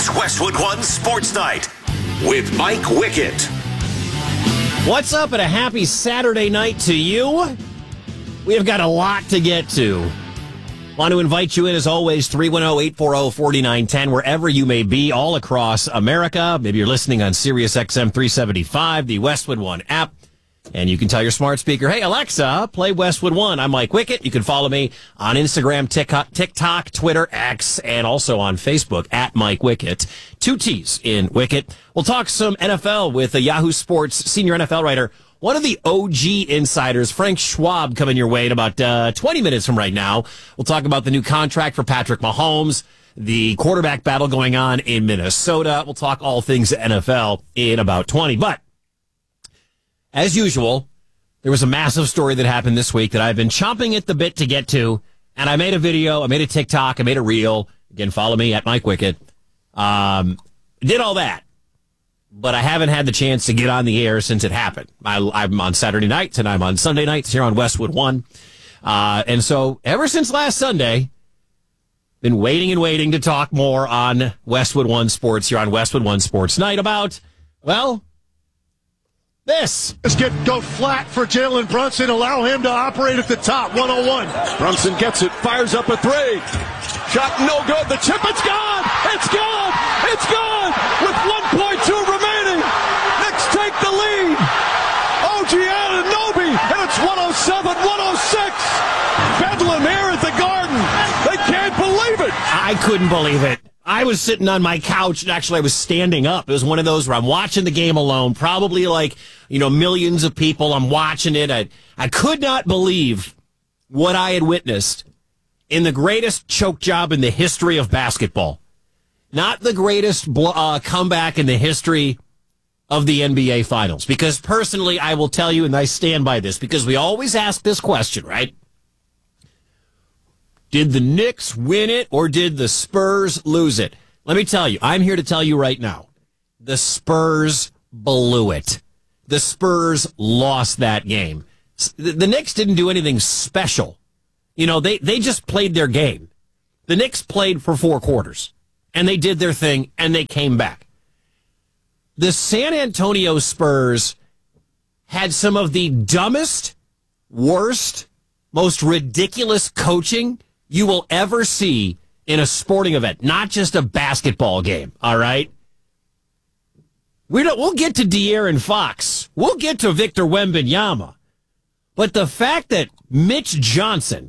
It's Westwood One Sports Night with Mike Wickett. What's up, and a happy Saturday night to you. We have got a lot to get to. Want to invite you in, as always, 310-840-4910, wherever you may be, all across America. Maybe you're listening on Sirius XM 375, the Westwood One app. And you can tell your smart speaker, hey, Alexa, play Westwood One. I'm Mike Wickett. You can follow me on Instagram, TikTok, Twitter, X, and also on Facebook at Mike Wickett. 2 T's in Wickett. We'll talk some NFL with a Yahoo Sports senior NFL writer, one of the OG insiders, Frank Schwab, coming your way in about 20 minutes from right now. We'll talk about the new contract for Patrick Mahomes, the quarterback battle going on in Minnesota. We'll talk all things NFL in about 20. But as usual, there was a massive story that happened this week that I've been chomping at the bit to get to, and I made a video, I made a TikTok, I made a reel. Again, follow me at Mike Wickett. Did all that, but I haven't had the chance to get on the air since it happened. I'm on Saturday nights, and I'm on Sunday nights here on Westwood One. And so ever since last Sunday, been waiting to talk more on Westwood One Sports here on Westwood One Sports Night about, well, this. Let's go flat for Jalen Brunson. Allow him to operate at the top. 101. Brunson gets it. Fires up a 3. Shot no good. The chip, it's gone. It's gone. It's gone. With 1.2 remaining. Knicks take the lead. OG Anunoby. And it's 107-106. Bedlam here at the Garden. They can't believe it. I couldn't believe it. I was sitting on my couch, and actually I was standing up. It was one of those where I'm watching the game alone, probably like, millions of people. I'm watching it. I could not believe what I had witnessed in the greatest choke job in the history of basketball. Not the greatest comeback in the history of the NBA Finals. Because personally, I will tell you, and I stand by this, because we always ask this question, right? Did the Knicks win it, or did the Spurs lose it? Let me tell you, I'm here to tell you right now, the Spurs blew it. The Spurs lost that game. The Knicks didn't do anything special. They just played their game. The Knicks played for 4 quarters, and they did their thing, and they came back. The San Antonio Spurs had some of the dumbest, worst, most ridiculous coaching you will ever see in a sporting event, not just a basketball game, all right? We'll get to De'Aaron Fox. We'll get to Victor Wembanyama. But the fact that Mitch Johnson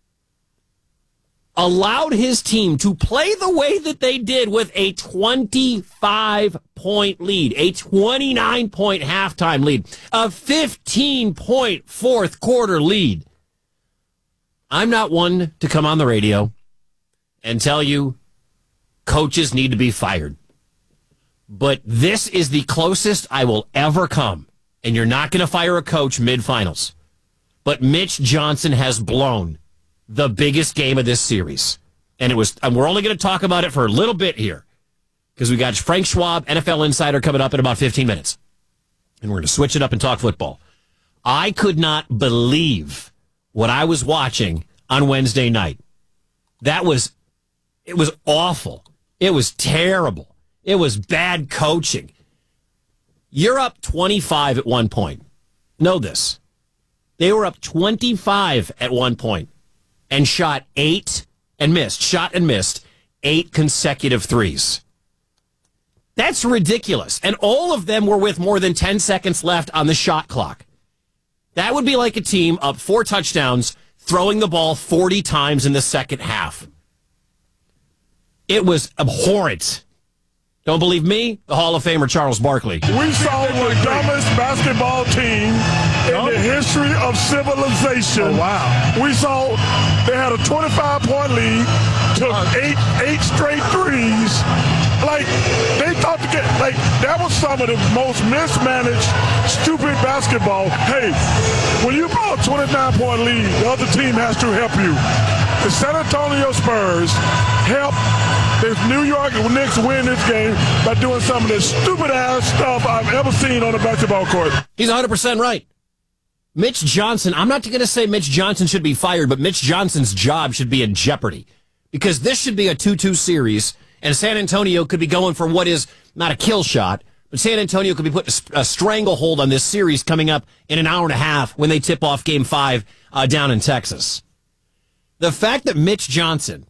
allowed his team to play the way that they did with a 25-point lead, a 29-point halftime lead, a 15-point fourth quarter lead. I'm not one to come on the radio and tell you coaches need to be fired. But this is the closest I will ever come. And you're not going to fire a coach mid-finals. But Mitch Johnson has blown the biggest game of this series. And we're only going to talk about it for a little bit here, because we got Frank Schwab, NFL Insider, coming up in about 15 minutes. And we're going to switch it up and talk football. I could not believe what I was watching on Wednesday night. It was awful. It was terrible. It was bad coaching. You're up 25 at one point. Know this. They were up 25 at one point and shot and missed 8 consecutive threes. That's ridiculous. And all of them were with more than 10 seconds left on the shot clock. That would be like a team up 4 touchdowns, throwing the ball 40 times in the second half. It was abhorrent. Don't believe me? The Hall of Famer Charles Barkley. We saw the dumbest basketball team in the history of civilization. Oh, wow. We saw they had a 25-point lead, took eight straight threes. Like, they thought that was some of the most mismanaged, stupid basketball. Hey, when you blow a 29-point lead, the other team has to help you. The San Antonio Spurs helped the New York Knicks win this game by doing some of the stupid-ass stuff I've ever seen on a basketball court. He's 100% right. Mitch Johnson, I'm not going to say Mitch Johnson should be fired, but Mitch Johnson's job should be in jeopardy, because this should be a 2-2 series And San Antonio could be going for what is not a kill shot, but San Antonio could be putting a stranglehold on this series coming up in an hour and a half when they tip off Game 5 down in Texas. The fact that Mitch Johnson,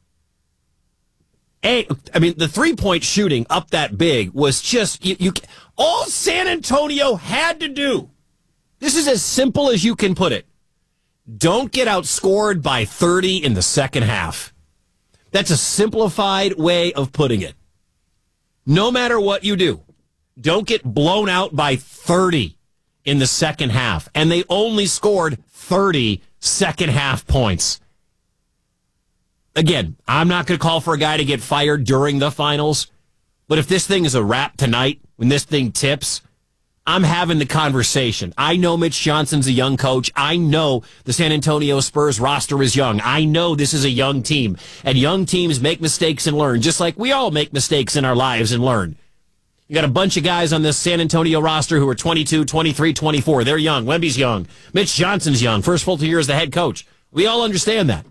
the 3-point shooting up that big was just, all San Antonio had to do, this is as simple as you can put it, don't get outscored by 30 in the second half. That's a simplified way of putting it. No matter what you do, don't get blown out by 30 in the second half. And they only scored 30 second half points. Again, I'm not going to call for a guy to get fired during the finals, but if this thing is a wrap tonight, when this thing tips, I'm having the conversation. I know Mitch Johnson's a young coach. I know the San Antonio Spurs roster is young. I know this is a young team, and young teams make mistakes and learn, just like we all make mistakes in our lives and learn. You got a bunch of guys on this San Antonio roster who are 22, 23, 24. They're young. Wemby's young. Mitch Johnson's young. First full 2 years as the head coach. We all understand that.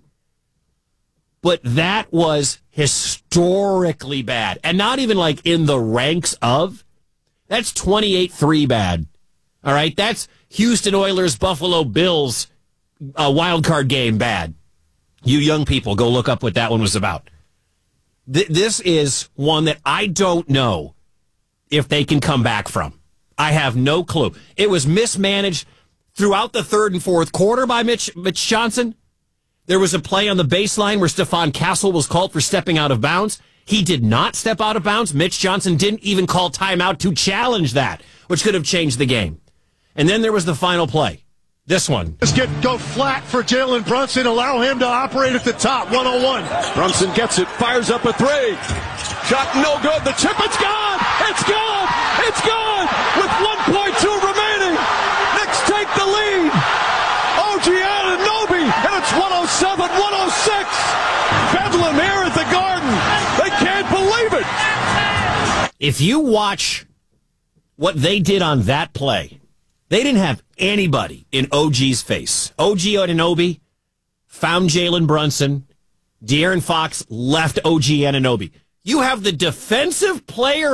But that was historically bad. And not even like in the ranks of. That's 28-3 bad. All right? That's Houston Oilers, Buffalo Bills wild card game bad. You young people, go look up what that one was about. This is one that I don't know if they can come back from. I have no clue. It was mismanaged throughout the third and fourth quarter by Mitch Johnson. There was a play on the baseline where Stephon Castle was called for stepping out of bounds. He did not step out of bounds. Mitch Johnson didn't even call timeout to challenge that, which could have changed the game. And then there was the final play. This one. Just go flat for Jalen Brunson. Allow him to operate at the top. 101. Brunson gets it, fires up a three. Shot no good. The chip, it's gone. It's gone. It's gone. With 1.2 remaining. Knicks take the lead. OG Anunoby, and it's 107-106. Bedlam here at the Garden. They can't believe it. If you watch what they did on that play, they didn't have anybody in OG's face. OG Anunoby found Jalen Brunson. De'Aaron Fox left OG Anunoby. You have the defensive player